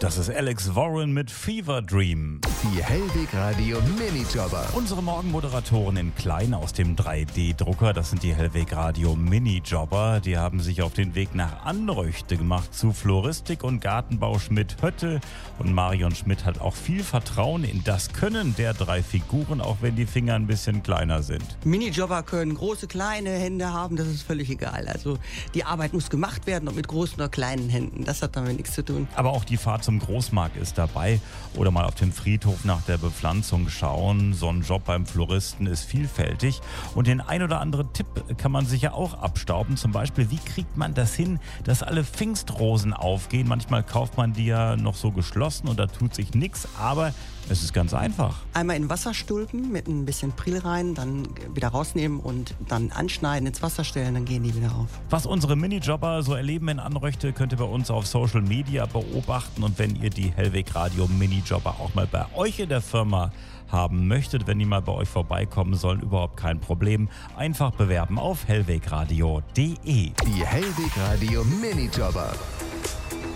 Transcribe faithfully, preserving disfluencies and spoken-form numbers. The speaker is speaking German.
Das ist Alex Warren mit Fever Dream. Die Hellweg Radio Minijobber. Unsere Morgenmoderatoren in klein aus dem drei D Drucker, das sind die Hellweg Radio Minijobber. Die haben sich auf den Weg nach Anröchte gemacht zu Floristik und Gartenbau Schmidt-Hötte. Und Marion Schmidt hat auch viel Vertrauen in das Können der drei Figuren, auch wenn die Finger ein bisschen kleiner sind. Minijobber können große, kleine Hände haben, das ist völlig egal. Also die Arbeit muss gemacht werden, ob mit großen oder kleinen Händen. Das hat damit nichts zu tun. Aber auch die Fahrt zum Großmarkt ist dabei oder mal auf dem Friedhof nach der Bepflanzung schauen. So ein Job beim Floristen ist vielfältig und den ein oder anderen Tipp kann man sicher auch abstauben. Zum Beispiel, wie kriegt man das hin, dass alle Pfingstrosen aufgehen? Manchmal kauft man die ja noch so geschlossen und da tut sich nichts, aber es ist ganz einfach. Einmal in Wasser stülpen mit ein bisschen Priel rein, dann wieder rausnehmen und dann anschneiden, ins Wasser stellen, dann gehen die wieder auf. Was unsere Minijobber so erleben in Anröchte, könnt ihr bei uns auf Social Media beobachten. Und wenn ihr die Hellweg Radio Minijobber auch mal bei euch in der Firma haben möchtet, wenn die mal bei euch vorbeikommen sollen, überhaupt kein Problem. Einfach bewerben auf hellwegradio punkt de. Die Hellweg Radio Minijobber.